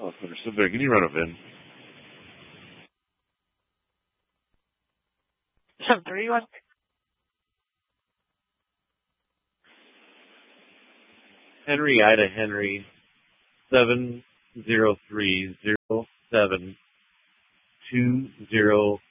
Oh, they're so big. Can you run a VIN? 731. Henry Ida Henry 7030720